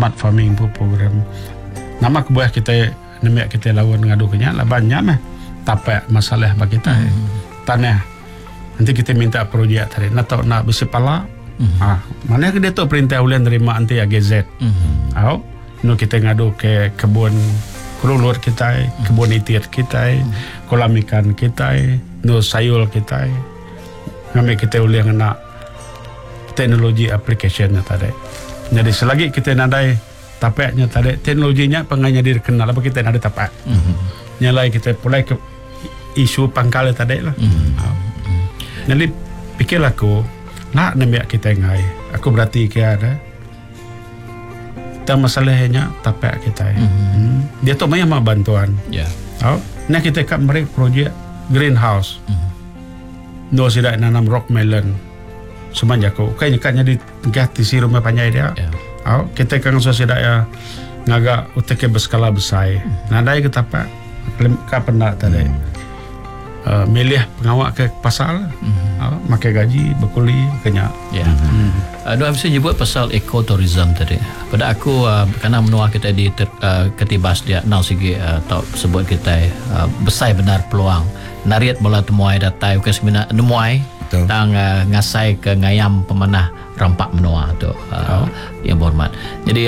smart farming pun program. Nama kebuah kita nemek kita lawan ngadu kenyak lah banyak mah. Tapak masalah bagi kita. Tanah. Nanti kita minta projek tadi. Nak tahu nak besi pala. Mana ke dia tu perintah ulian terima anti AGZ. No kita ngadu ke kebun kelulur kita, kebun itir kita, kolam ikan kita, no sayur kita. Kami kita ulian nak teknologi application tadi. Jadi selagi kita nadai tapaknya tadi, teknologinya penganya dikenal apa kita nadai tapak. Nyalai kita pulai ke isu pangkal tadi lah. Jadi pikir aku nak nembak kita ngai. Aku berarti ke ada. Tak masalahnya tapak kita. Dia tu memang bantuan. Nah kita kat mereka projek greenhouse. No sidak nanam rock melon. Semanjak aku kayaknya di sisi rumah panjai dia. Kita kan sudah ya ngaga utek berskala besar. Nadai kita apa? Kapan nak tadi? Milih pengawak ke pasal, makai gaji, berkuli, kenyak. Dua bisa nyebut pasal ekotourism tadi. Pada aku kerana menua kita di ketibas dia nau segi tau sebut kita besar benar peluang. Nariat bola temuai datai ukas mina nemuai. Tang ngasai ke ngayam pemanah rampak menua tu yang berhormat. Jadi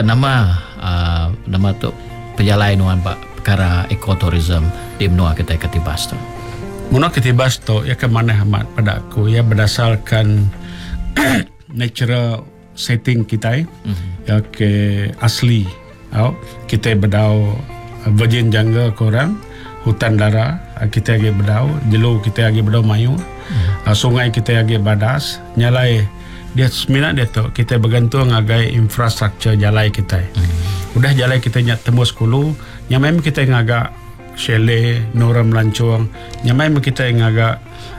nama tu penjalai nuan perkara ekotourism di menua kita ketibas tu. Menua ketibas tu ya ke mana amat pada aku ya berdasarkan natural setting kita ya ke asli. Kita berdau virgin jungle korang, hutan dara kita lagi berdau, jelu kita lagi berdau mayu. Sungai kita lagi badas nyalai dia seminat dia tu kita bergantung agai infrastruktur jalai kita. Udah jalai kita nyak tembus kulu nyamai kita ngagak chalet nora melancong nyamai kita ngagak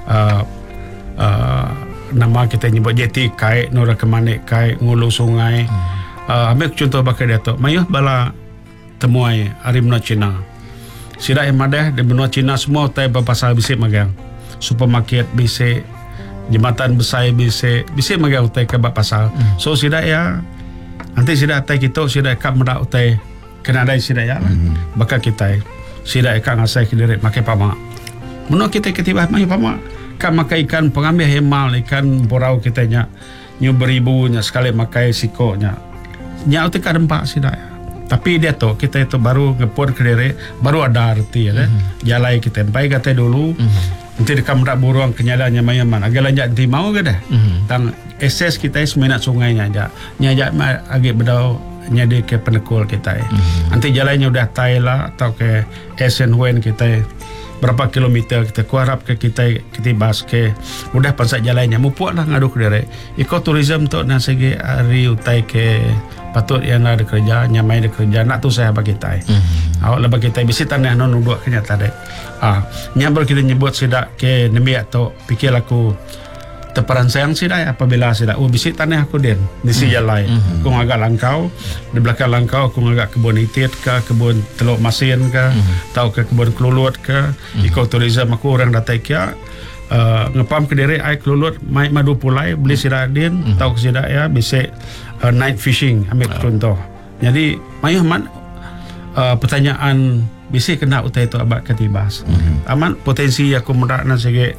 nama kita nyebut jeti kai nora kemane kai ngulu sungai. Ambil contoh bakal dia tu mayuh bala temuai hari benua Cina sidak yang madah di benua Cina semua tai pasal bisik magang supermarket bisik jembatan besar bisik magang utai ke bab pasal. So sidak ya nanti sidak tai kita sidak kap medak utai kena dai sidak ya bakal kita sidak ikan ngasai ke diri makai pamak menua kita ketibah mai pamak kap makai ikan pengambil hemal ikan borau kita nya nyu beribu nya sekali makai siko nya utai ka dempak sidak ya. Tapi dia tu kita itu baru ngepon ke diri baru ada arti ya jalai kita empai kata dulu nanti dekat merak buruang kenyadaannya mayaman agak lanjut nanti mau ke dah tang akses kita seminat sungainya aja nyajak agak bedau nyadi ke penekul kita nanti jalannya udah tai lah atau ke SNWN kita berapa kilometer kita kuarap ke kita bas ke udah pansak jalannya mupuak lah ngadu ke diri ekotourism tu nak segi hari utai ke patut yang ada kerja nyamai ada kerja nak tu saya bagi kita awak lah bagi kita bisi tanah non dua kenyak tadi nyambal kita nyebut sidak ke nembiak tu pikir aku teparan sayang sidak apabila sidak bisi tanah aku den di si jalai aku ngagak langkau di belakang langkau aku ngagak kebun itit ke kebun teluk masin ke tau ke kebun kelulut ke ekotourism aku orang datai kia ngepam ke diri ai kelulut mai madu pulai beli sidak din tau ke sidak ya bisi night fishing ambil contoh. Jadi mayuh man pertanyaan bisi kena utai tu abad ketibas. Amat potensi aku merak na segi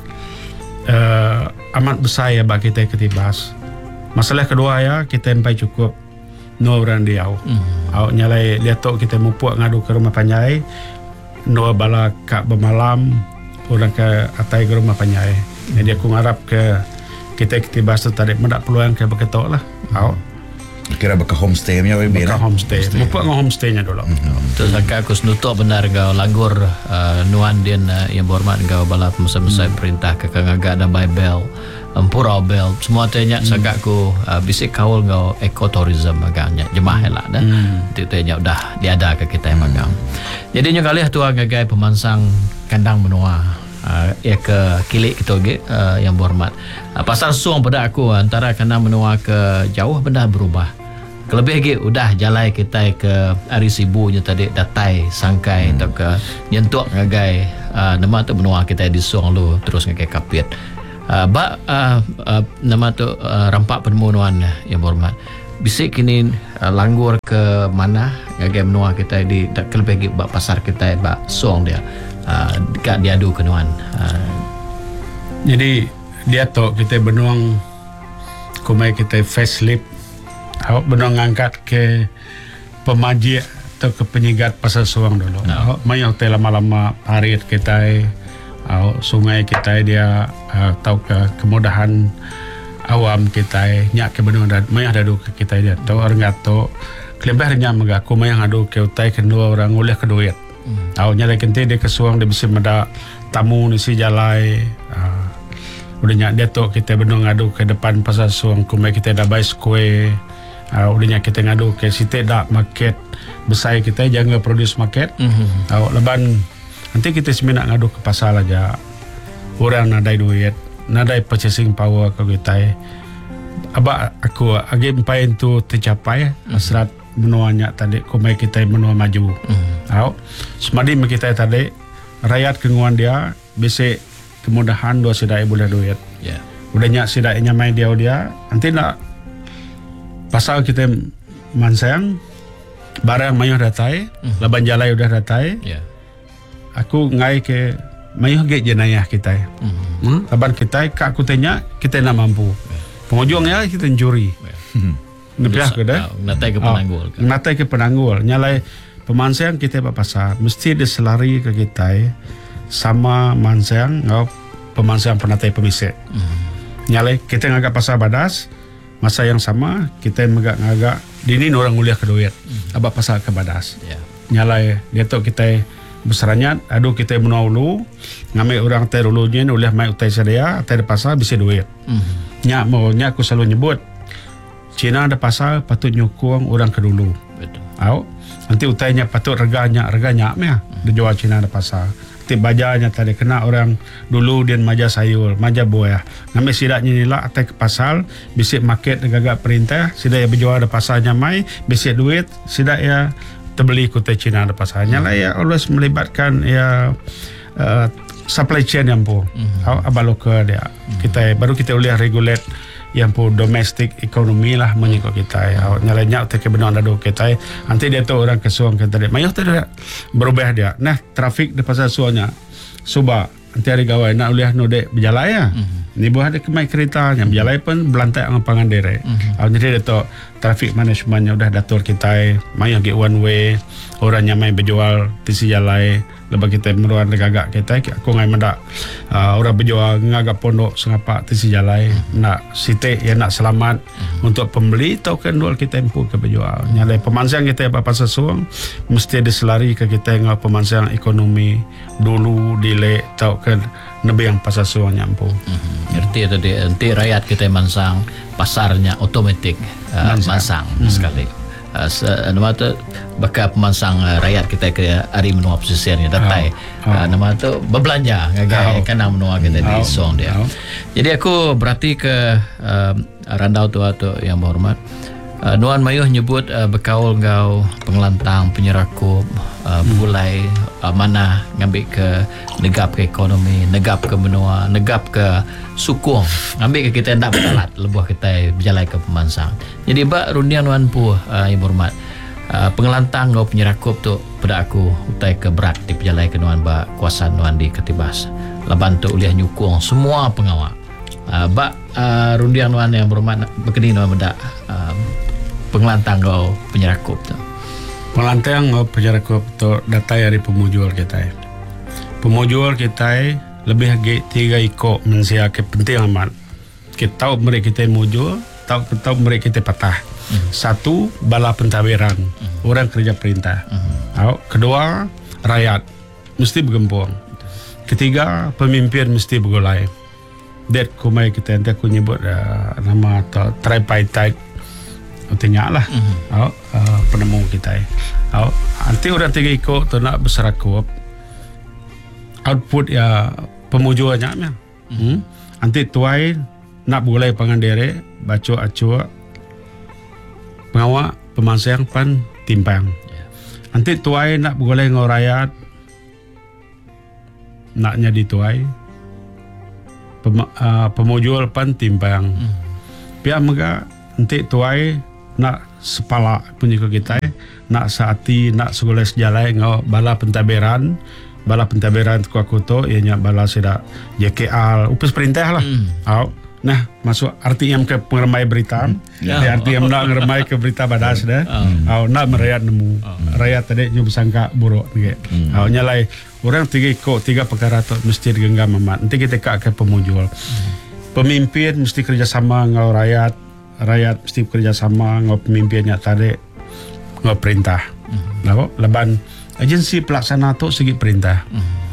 amat besar ya bagi kita ketibas. Masalah kedua ya kita empai cukup no orang diau. Au nyalai dia tu kita mupuak ngadu ke rumah panjai. No bala kak bermalam orang ke atai ke rumah panjai. Jadi aku ngarap ke kita ketibas tu tadi mendak peluang ke beketok lah. Au kira baka homestay nya baka homestay mupuak ngau homestay nya dulu terus aku senutuk benar gau langgur nuan din yang berhormat gau bala besar perintah ke kangaga dan Bible Purau Bel semua tanya sagak ku bisik kaul gau ekotourism agaknya jemaah lah dah itu tanya udah diada ke kita yang magang jadinya kali tu agagai pemansang kandang benua ya ke kilik kita yang berhormat pasal suang pada aku antara kandang benua ke jauh benda berubah kelebih lagi udah jalai kita ke hari sibunya tadi datai sangkai atau ke nyentuk ngagai nama tu benua kita di suang lu terus ngagai kapit nama tu rampak penemuan yang berhormat bisik kini langgur ke mana ngagem menua kita di kelebih bak pasar kita bak song dia dekat diadu kenuan. Jadi dia tu kita benuang kumai kita facelift, awak benuang angkat ke pemaji atau ke penyegat pasar suang dulu. Awak mai hotel lama-lama parit kita, awak sungai kita dia tahu ke kemudahan awam kita nyak ke benuang mai ada du ke kita dia tahu orang gato kelebih nya magaku mai ngadu ke utai kedua orang oleh ke duit. Awak nyala kente dia ke suang dia bisa meda tamu ni si jalai. Udahnya dia tu kita benar ngadu ke depan pasar suang kumai kita dah buy square. Udahnya kita ngadu ke situ dah market besar kita jangan produce market. Leban nanti kita sebenarnya ngadu ke pasar aja. Orang nadai duit, nadai purchasing power ke kita. Aba aku agi empain tu tercapai hasrat menuanya tadi kumai kita menua maju. Semadi kita tadi rakyat kenguan dia bisa kemudahan dua sidai boleh duit. Udahnya sidainya main dia nanti nak pasal kita mansang barang mayuh datai, laban jalai udah datai. Aku ngai ke mayuh ge jenayah kita. Laban kita kak aku tanya kita nak mampu. Pengujungnya kita juri. Nepiah ke dah. Natai ke penanggul. Natai ke penanggul. Nyalai pemansang kita bak pasar mesti diselari ke kita. Sama mansang ngau pemansang penatai pemisik. Nyalai kita ngagak pasar badas masa yang sama kita ngagak dini orang nguliah ke duit abak pasar ke badas. Nyalai dia tu kita besarnya aduh kita menaulu ngambil orang teh dulunya uliah mai utai sedia teh pasar bisa duit. Nya maunya aku selalu nyebut Cina ada pasar patut nyukung orang ke dulu. Betul. Nanti utainya patut reganya meh dijual Cina ada pasar. Bajanya tadi kena orang dulu dia maja sayur, maja buah. Ngambil sidaknya nila atai ke pasar, bisik market gagak perintah, sidak ya berjual ada pasarnya mai, bisik duit, sidak ya terbeli kutai Cina ada pasarnya lah ya always melibatkan ya supply chain yang pun. Abaloka dia. Kita baru kita boleh regulate yang pun domestic ekonomi lah menyikut kita. Nyalanya untuk kebenaran dadu kita. Nanti dia tu orang kesuang kita dia. Mayuh tu dia berubah dia. Nah, trafik di pasar suanya. Suba nanti hari gawai nak uliah nodek berjalan ya. Ni buah ada kemai kereta yang berjalan pun belantai dengan pangan dere. Jadi dia tu trafik manajemennya udah datur kita. Mayuh get one way. Orangnya main berjual tisi jalai. Lepas kita meruan gagak kita aku ngai mendak orang berjual ngagak pondok sengapa tisi jalai nak sitik ya nak selamat untuk pembeli tau kan dual kita empu ke berjual nyalai pemansang kita apa pasar suang mesti diselari ke kita ngau pemansang ekonomi dulu dile tau kan nabi yang pasar suang nyampu. Ngerti tadi nanti rakyat kita mansang pasarnya otomatik mansang sekali. Nama tu bakal pemansang rakyat kita ke hari menua pesisirnya datai. Nama tu berbelanja ngagai kena menua kita di song dia. Jadi aku berarti ke randau tu yang berhormat. Nuan Mayuh nyebut berkaul ngau pengelantang penyerakup bulai mana ngambil ke negap ke ekonomi, negap ke menua, negap ke sukung, ngambil ke kita nak bertalat lebuh kita berjalan ke pemansang. Jadi bak rundian Nuan Pu yang berhormat pengelantang ngau penyerakup tu pada aku utai ke berat di perjalanan ke Nuan bak kuasa Nuan di Ketibas. Laban tu uliah nyukung semua pengawal. Bak rundian Nuan yang berhormat berkini Nuan bedak pengelantang ngau penyerakup tu. Pengelantang ngau penyerakup tu datai dari pemujul kita. Pemujul kita lebih lagi 3 ikut mensia ke penting amat. Kita tahu mereka kita mujul, tahu mereka kita patah. Satu, bala pentadbiran, orang kerja perintah. Kedua, rakyat mesti bergempur. Ketiga, pemimpin mesti bergulai. That kumai kita nanti aku nyebut nama atau tripartite. Tanya lah penemu kita. Nanti orang 3 ikut tu nak berserakup output ya pemujuannya. Nanti tuai nak boleh pangan dere baca acua pengawak pemansang pan timpang. Nanti tuai nak boleh ngau rakyat naknya dituai pemujul pan timpang. Pihak mega nanti tuai nak sepala punya kita nak saati nak segala sejalai ngau bala pentaberan tu aku tu ianya bala sida JKL upis perintah lah. Nah masuk RTM ke pengeremai berita di RTM nak ngeremai ke berita badas dah nak merayat nemu rakyat tadi nyu bersangka buruk ni nyalai orang tiga perkara tu mesti digenggam amat. Nanti kita ke pemujul pemimpin mesti kerjasama ngau rakyat mesti kerjasama ngau pemimpinnya tadi ngau perintah leban agensi pelaksana tu segi perintah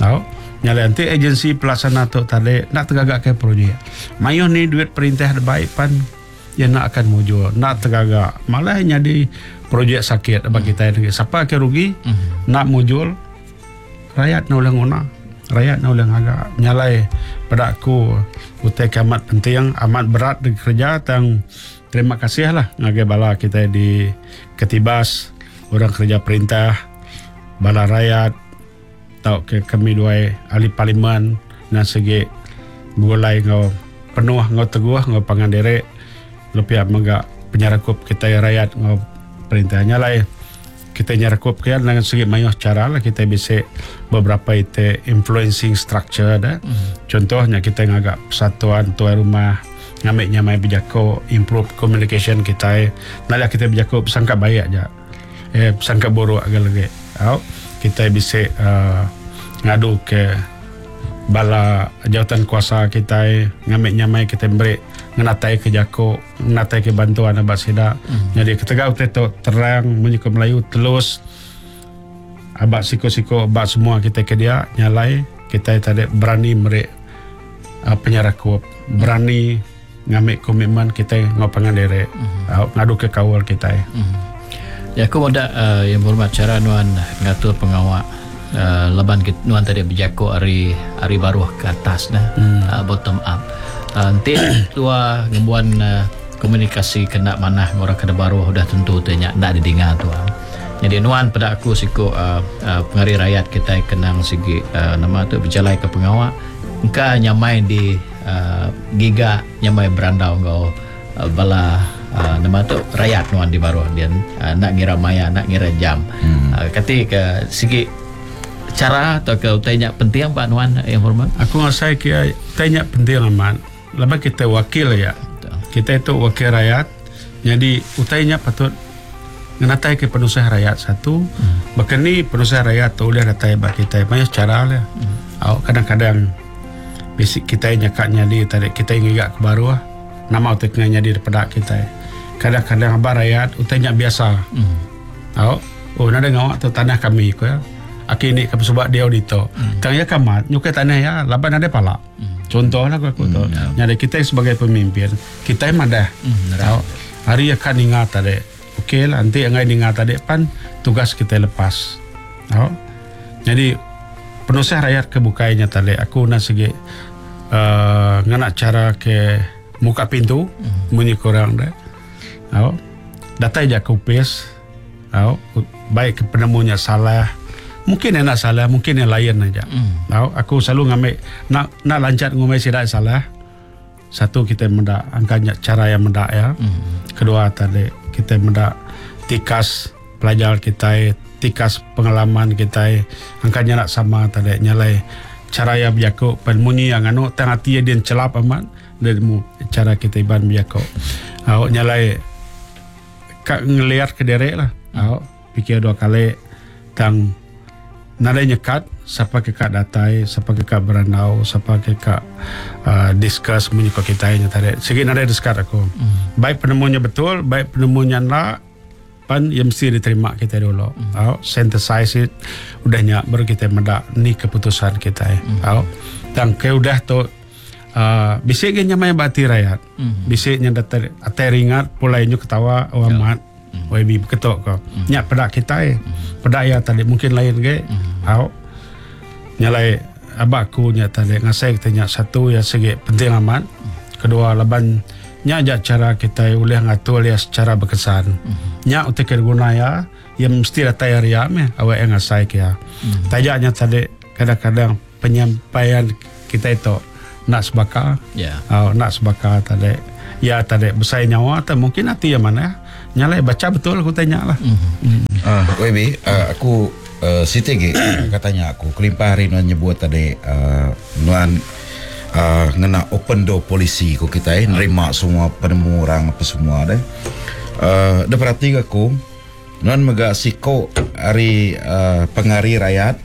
nyala nanti agensi pelaksana tu tadi nak tegagak ke projek mayuh ni duit perintah baik pan ya nak akan mujur nak tegagak malah jadi projek sakit bagi kita ni siapa ke rugi nak mujur rakyat nak ulang guna rakyat nak ulang agak nyalai pada aku utai amat penting amat berat di kerja tang terima kasih lah ngagai bala kita di Ketibas orang kerja perintah bala rakyat tau ke kami dua ahli parlimen dan segi mulai ngau penuh ngau teguh ngau panganderek lebih megak penyarakup kita rakyat ngau perintahnya lah kita nyarakup kan dengan segi mayuh cara lah kita bisa beberapa itu influencing structure dah contohnya kita ngagak persatuan tuan rumah ngamik nyamai bijako improve communication kita nalah kita bijako sangka baik aja sangka buruk agak lagi kita bisa ngadu ke bala jawatan kuasa kita ngamik nyamai kita beri ngenatai ke jako ngenatai ke bantuan abad sida jadi ketegak itu terang menyukai Melayu telus abad siko-siko abad semua kita ke dia nyalai kita tadi berani beri penyarakup berani ngamik komitmen kita ngopangan diri ngadu ke kawal kita ya aku muda yang berhormat cara nuan ngatur pengawal leban nuan tadi berjako hari baru ke atas bottom up nanti tua ngembuan komunikasi kena mana orang kena baru dah tentu tanya ndak didengar tu jadi nuan pada aku siku pengari rakyat kita kenang segi nama tu berjalai ke pengawal engka nyamai di giga nyamai berandau kau bala nama tu rakyat nuan di baru dia nak ngira maya nak ngira jam ketika segi cara atau kau tanya penting Pak Nuan yang hormat aku ngasai kia tanya penting amat lepas kita wakil ya kita itu wakil rakyat jadi utainya patut ngenatai ke penusa rakyat satu bahkan ni penusa rakyat tu boleh datai bagi kita banyak cara lah kadang-kadang basic kita nyakatnya di tadi kita ingin ke baru nama uteknya di daripada kita kadang-kadang abah rakyat utainya biasa nada ngawak tu tanah kami ko ya akini kami sebab dia audito tanya kamat nyukai tanah ya laban ada pala contoh lah aku tu nyari kita sebagai pemimpin kita madah hari akan ingat tadi okey lah nanti yang ingat tadi pan tugas kita lepas jadi penusa rakyat kebukainya tadi aku nak segi nganak cara ke muka pintu bunyi korang dah data aja kupis baik penemunya salah mungkin enak salah mungkin yang lain aja aku selalu ngambil nak lancat ngomai tidak salah satu kita mendak angkanya cara yang mendak ya kedua tadi kita mendak tikas pelajar kita tikas pengalaman kita angkanya nak sama tadi nyalai cara yang biako penmunyi yang anu tang hati dia celap amat dari cara kita iban biako nyalai kak ngeliat ke derek lah pikir dua kali tang nada nyekat siapa ke kak datai siapa ke kak berandau siapa ke kak discuss menyuka kita nya tadi segi nada discuss aku baik penemunya betul baik penemunya nak pan yang mesti diterima kita dulu synthesize it udahnya baru kita mendak ni keputusan kita dan ke udah tu bisiknya nyamai bati rakyat bisiknya datar ateringat pulainya ketawa amat WB ketok kau nyak pada kita pada ya tadi mungkin lain ke nyalai abakku nya tadi ngasai tanya satu ya segi penting amat kedua laban nya aja cara kita boleh ngatur dia secara berkesan nya utek guna ya yang mesti datang area me awak yang ngasai kia tajaknya tadi kadang-kadang penyampaian kita itu nak sebaka nak sebaka tadi ya tadi besar nyawa atau mungkin hati yang mana nyalai baca betul aku tanya lah. WB, aku Siti katanya aku kelimpah hari Nuan nyebut tadi Nuan ngena open door polisi ko kita nerima semua penemu orang apa semua deh. Dah perhati aku Nuan mega siko hari pengari rakyat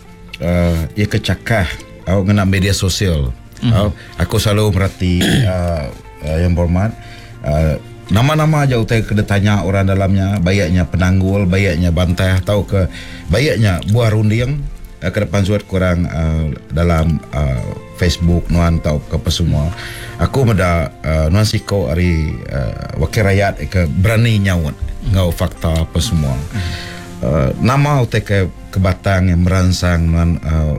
ia kecakah ngena media sosial. Aku selalu merhati yang berhormat nama-nama aja utai kena tanya orang dalamnya, bayaknya penanggul, bayaknya bantah, tahu ke bayaknya buah runding ke depan suat kurang dalam Facebook Nuan tahu ke apa semua. Aku meda Nuan siko hari wakil rakyat ke berani nyawat ngau fakta apa semua. Nama utai ke Batang yang merangsang Nuan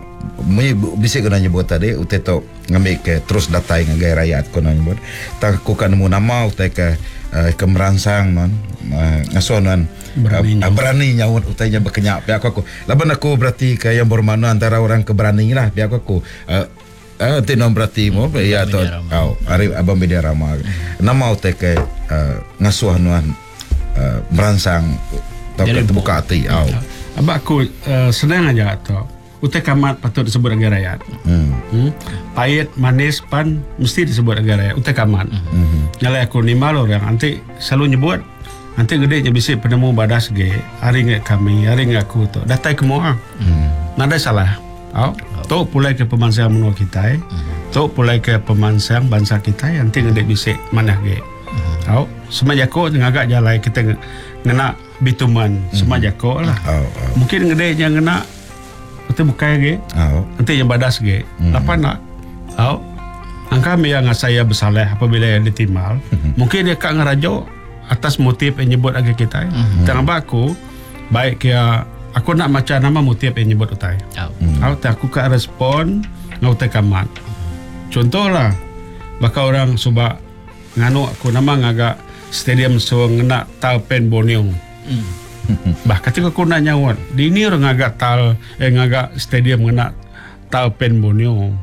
bisa kena nyebut tadi utai tu ngambil ke terus datai ngagai rakyat kena nyebut. Tak aku kan nemu nama utai ke merangsang Nuan ngasuh Nuan berani nyawut utainya berkenyak pihak aku. Laban aku berarti ke yang bermana antara orang keberani lah pihak aku. Tinon berarti mo ya tu hari abang media rama. Nama utai ke ngasuh Nuan merangsang tak terbuka hati. Abang aku senang aja tu. Utai kamat patut disebut negara rakyat. Pahit, manis, pan mesti disebut negara rakyat. Utai kamat. Nyalai aku ni malu orang. Nanti selalu nyebut. Nanti gedenya bisa penemu badas ge. Hari nggak kami, hari nggak aku tu. Datai ke mua. Nada salah. Tu pulai ke pemansang menua kita. Tu pulai ke pemansang bangsa kita. Nanti gedek bisa mana ge. Semajako ngagak jalai kita ngena bituman. Semajako lah. Mungkin gedenya ngena itu bukai ge, nanti yang badas ge, apa nak? Angka yang saya bersalah apabila yang ditimbal, mungkin dia kak ngerajo atas motif yang nyebut lagi kita. Tengah aku, baik kia aku nak macam nama motif yang nyebut utai. Aku kak respon ngau utai kamat. Contohlah, bakal orang subak nganu aku nama ngagak stadium so ngena Talpen Borneo. Bah ketika aku nak nyawat di ini orang agak ngagak stadium ngena Talpen Borneo.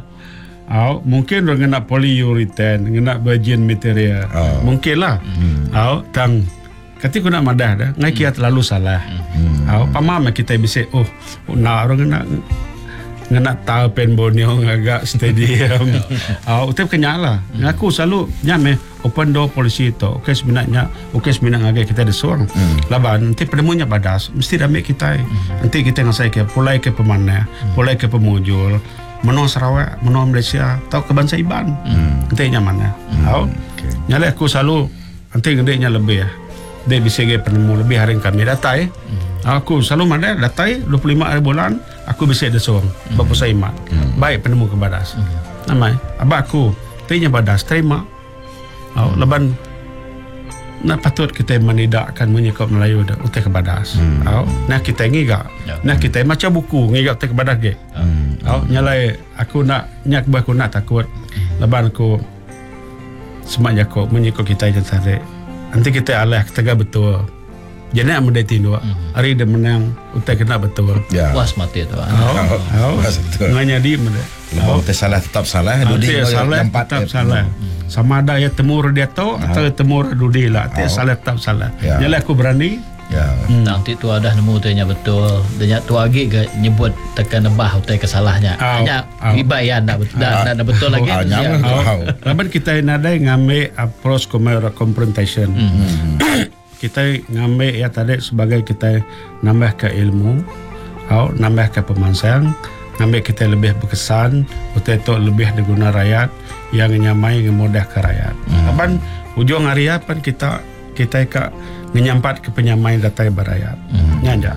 Mungkin orang ngena polyurethane, ngena virgin material. Mungkin lah. Tang ketika aku nak madah dah ngai kia terlalu salah. Pamam kita bisa nak orang ngena Talpen Borneo ngagak stadium. Utip kenyalah. Aku selalu nyame open door polisi itu. Okey sebenarnya ngagai kita ada seorang. Laban nanti penemunya badas mesti damai kita. Nanti kita ngasai ke pulai ke pemanah, pulai ke pemujul, menua Sarawak, menua Malaysia, tahu ke bangsa Iban. Nanti nyamannya. Nyale aku selalu nanti gedenya lebih ya. Dia bisa ke penemu lebih hari kami datai. Aku selalu mana datai 25 hari bulan aku bisa ada seorang bapa saya iman. Baik penemu ke badas. Namai abah aku tanya badas terima. Leban nak patut kita menidakkan menyekap Melayu dah utai ke badas. Nak kita ngigak. Nak kita macam buku ngigak utai ke badas ge. Nyalai aku nak nyak aku nak takut. Leban aku semak aku menyekap kita je tarik. Nanti kita alah tegak betul. Jadi nak mendai tindu. Hari dia menang utai kena betul. Puas mati tu. Nganya di mendai. Lepas utai salah tetap salah. Dudi salah tetap salah. Sama ada ya temur dia tahu atau temur dudi lah. Salah tetap salah. Jadi aku berani. Nanti tu ada nemu tanya betul. Dan tu lagi ke nyebut tekan nebah utai kesalahnya. Hanya ibayan nak betul lagi. Lepas kita nadai ngambil approach confrontation. Kita ngambil ya tadi sebagai kita nambah ke ilmu, nambah ke pemansang, ngambil kita lebih berkesan, utai itu lebih diguna rakyat yang nyamai ngemudah ke rakyat. Kapan ujung hari apa kita ke menyampat ke penyamai datai berakyat. Nyanja.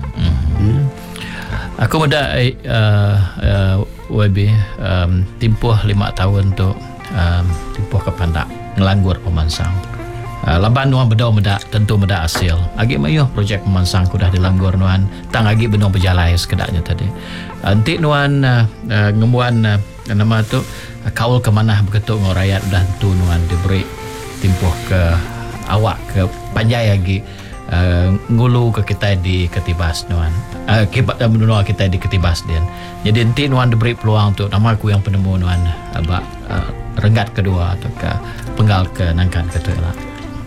Aku muda WB tempoh 5 tahun tu tempoh ke Pandak ngelanggur pemansang. Laban nuan bedau meda tentu meda hasil. Agi mayuh projek pemansang ku dah dilanggur nuan. Tang agi benung berjalai sekedaknya tadi. Nanti nuan ngemuan nama tu kaul ke mana begitu ngau rakyat dah tentu nuan diberi tempoh ke awak ke panjai lagi ngulu ke kita di Ketibas nuan. Menua kita di Ketibas dia. Jadi nanti nuan diberi peluang untuk nama aku yang penemu nuan abak renggat kedua atau ke penggal ke nangkan ketua lah.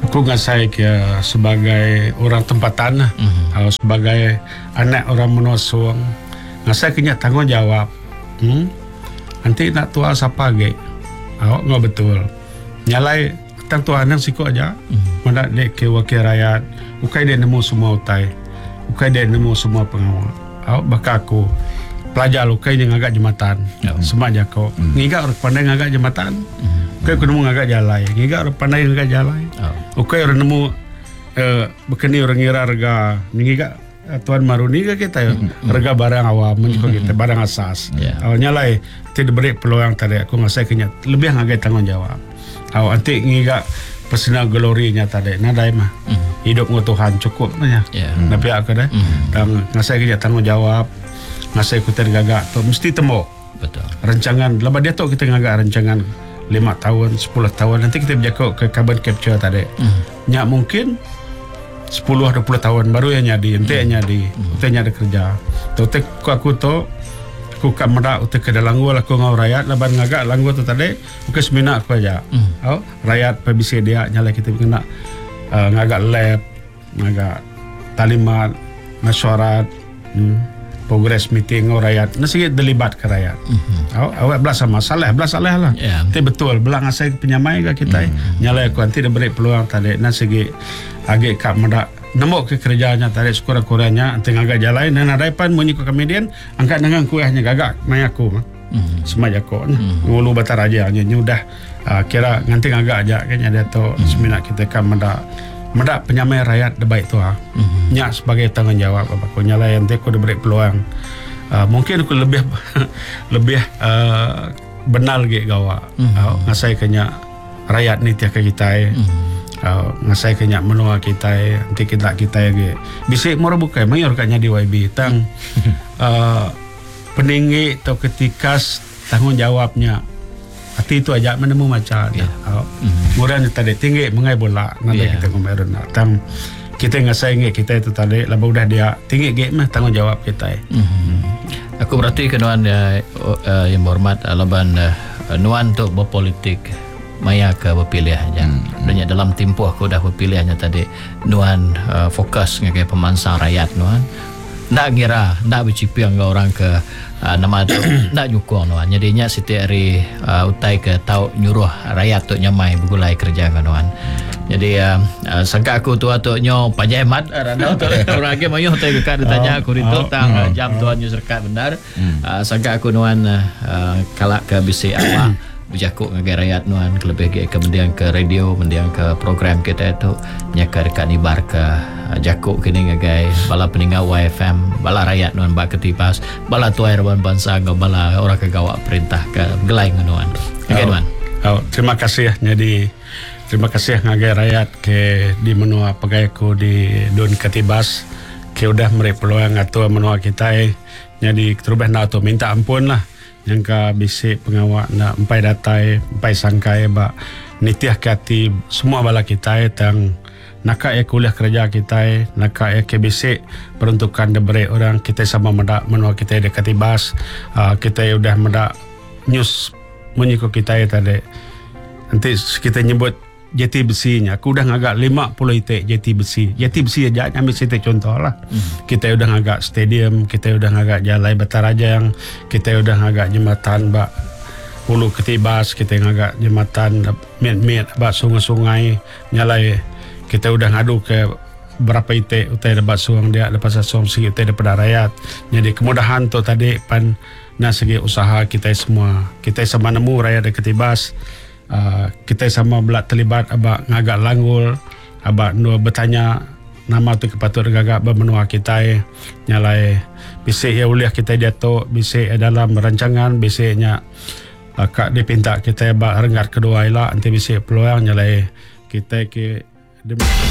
aku ngasai ke sebagai orang tempatan lah. Sebagai anak orang menua suang, ngasai kena tanggungjawab. Nanti nak tua siapa ge? Awak nggak betul. Nyalai tang tuan yang siku aja. Mana dek ke wakil rakyat. Ukai dia nemu semua utai. Ukai dia nemu semua pengawal. Awak bakal aku pelajar ukai dia ngagak jembatan. Semua aja kau. Ngigak orang pandai ngagak jembatan. Ukai aku nemu ngagak jalai. Ngigak orang pandai ngagak jalai. Ukai orang nemu bekeni orang ngira harga. Ngigak Tuan Maruni ke kita ya, harga barang awam menjadi kita barang asas. Awalnya lah tidak beri peluang tadi aku ngasai kenya lebih ngagai tanggungjawab. Awak nanti ngiga personal glorinya tadi, nadai mah hidup ng Tuhan cukup nanya. Tapi aku dah, dan ngasai kenya tanggungjawab, ngasai kita gagak tu mesti temu. Betul. Rancangan, lepas dia tu kita ngagak rancangan 5 tahun, 10 tahun nanti kita berjakau ke carbon capture tadi. Nyak mungkin 10-20 tahun baru yang nyadi, ente nyadi, ente nyadi kerja. Tapi aku tu, aku kan merak ute ke dalam gua, aku ngau rakyat, laban ngagak langgu tu tadi, aku semina aku aja. Rakyat PBC dia nyala kita kena ngagak lab, ngagak talimat, mesyuarat, progress meeting ngau rakyat, nasi terlibat ke rakyat. Awak belas sama salah lah. Tapi betul, belang asai penyamai ke kita. Nyala aku nanti dia beri peluang tadi, nasi agak kak medak nemu ke kerjanya tadi sekurang-kurangnya tengah agak jalan dan ada pan menyikut kemudian angkat dengan kuahnya gagak mai aku semua jako ngulu batar aja udah kira nganti agak aja kayaknya dia tu seminat kita kan medak penyamai rakyat debaik tu nya sebagai tanggungjawab aku nyala yang aku diberi peluang mungkin aku lebih benar ge gawa ngasai kenya rakyat ni tiak kita ngasai kenyak menua kita nanti kita ge bisik mora bukai mayor katnya di YB tang peninggi atau ketika tanggungjawabnya hati itu aja menemu macam murah tadi tinggi mengai bola nanti kita ngomeron tang kita ngasai nge kita itu tadi laba udah dia tinggi ge mah tanggungjawab kita. Aku berarti kenuan yang berhormat laban nuan untuk berpolitik maya ke berpilih aja. Banyak dalam tempoh aku dah berpilih hanya tadi nuan fokus ngagai pemansang rakyat nuan. Nak kira nak bercipi angga orang ke nama tu nak nyukong nuan. Jadinya setiap hari utai ke tau nyuruh rakyat tu nyamai begulai kerja kan nuan. Jadi sangka aku tu nyo pajak hemat randau tu orang lagi mayu utai ke kad ditanya aku rintu tang jam tuan nyu serkat benar. Sangka aku nuan kalak ke bisi apa berjakuk ngagai rakyat nuan kelebih ke kemudian ke radio kemudian ke program kita itu nyaka dekat nibar ke jakuk kini ngagai bala peninggal YFM bala rakyat nuan bak ketibas bala tuai raban bangsa bala orang kegawak perintah ke gelai nuan nuan. Terima kasih jadi terima kasih ngagai rakyat ke di menua pegawaiku di Dun Ketibas ke udah meri peluang atua menua kita jadi terubah nak tu minta ampun lah yang ka bisik pengawak nak empai datai empai sangkai ba nitiah kati semua bala kita tang nakak kuliah kerja kita nakak ke bisik peruntukan diberi orang kita sama medak menua kita di Ketibas kita udah medak news menyikut kita tadi nanti kita nyebut jeti besinya aku udah ngagak 50 itik jeti besi aja ambil situ contoh lah kita udah ngagak stadium kita udah ngagak jalai Batarajang kita udah ngagak jembatan bak Hulu Ketibas kita ngagak jembatan mit bak sungai-sungai nyalai kita udah ngadu ke berapa itik utai debat suang dia lepas suang segi utai daripada rakyat jadi kemudahan tu tadi pan nah segi usaha kita semua kita sama nemu rakyat di Ketibas kita sama belak terlibat abak ngagak langgul abak bertanya nama tu kepatut gagak bermenua kita nyalai bisik ya uliah kita jatuh bisik dalam rancangan bisiknya kak dipinta kita abak renggat kedua elak nanti bisik peluang nyalai kita ke